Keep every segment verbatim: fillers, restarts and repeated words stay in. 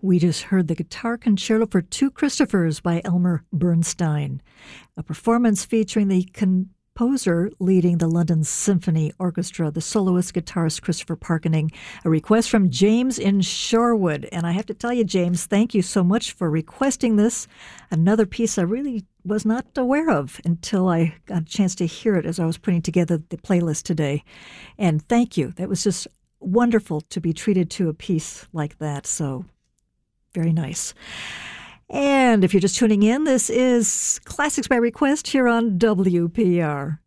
We just heard the Guitar Concerto for Two Christophers by Elmer Bernstein, a performance featuring the composer leading the London Symphony Orchestra, the soloist guitarist Christopher Parkening, a request from James in Shorewood. And I have to tell you, James, thank you so much for requesting this. Another piece I really was not aware of until I got a chance to hear it as I was putting together the playlist today. And thank you. That was just wonderful to be treated to a piece like that. So very nice. And if you're just tuning in, this is Classics by Request here on W P R.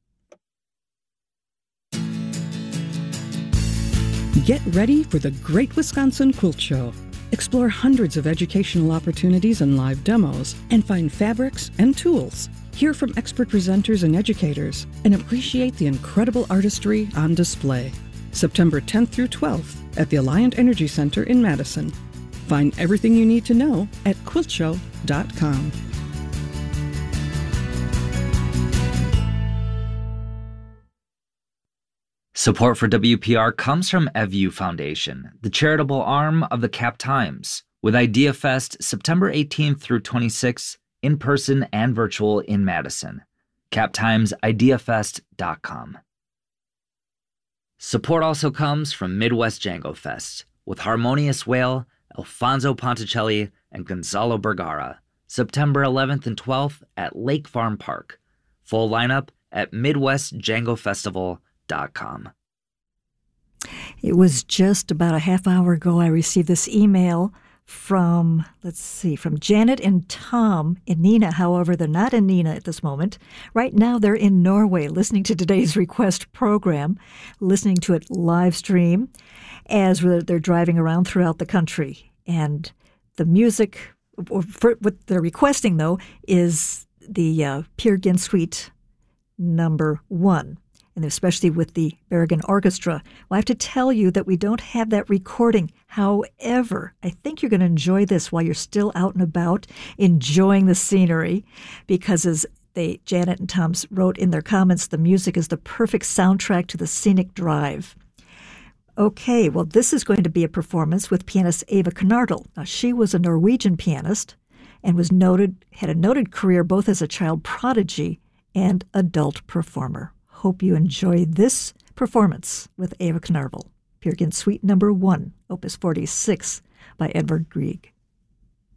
Get ready for the Great Wisconsin Quilt Show. Explore hundreds of educational opportunities and live demos, and find fabrics and tools. Hear from expert presenters and educators, and appreciate the incredible artistry on display. September tenth through twelfth at the Alliant Energy Center in Madison. Find everything you need to know at quilt show dot com. Support for W P R comes from EVU Foundation, the charitable arm of the Cap Times, with Idea Fest September eighteenth through twenty-sixth, in person and virtual in Madison. cap times idea fest dot com. Support also comes from Midwest Django Fest, with Harmonious Whale, Alfonso Ponticelli, and Gonzalo Bergara, September eleventh and twelfth at Lake Farm Park. Full lineup at midwest django festival dot com. It was just about a half hour ago I received this email from, let's see, from Janet and Tom in Nina. However, they're not in Nina at this moment. Right now, they're in Norway listening to today's request program, listening to it live stream as they're driving around throughout the country. And the music, or for, what they're requesting, though, is the uh, Peer Gynt Suite number one, and especially with the Bergen Orchestra. Well, I have to tell you that we don't have that recording. However, I think you're going to enjoy this while you're still out and about, enjoying the scenery, because as they, Janet and Tom wrote in their comments, the music is the perfect soundtrack to the scenic drive. Okay, well, this is going to be a performance with pianist Eva Knardel. Now, she was a Norwegian pianist and was noted, had a noted career both as a child prodigy and adult performer. Hope you enjoy this performance with Eva Knardel, Peer Gynt Suite number one, Opus forty-six by Edvard Grieg.